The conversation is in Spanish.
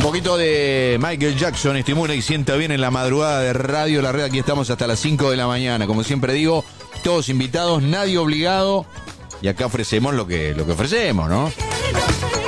poquito de Michael Jackson estimula y sienta bien en la madrugada de Radio La Red. Aquí estamos hasta las 5 de la mañana. Como siempre digo, todos invitados, nadie obligado. Y acá ofrecemos lo que ofrecemos, ¿no?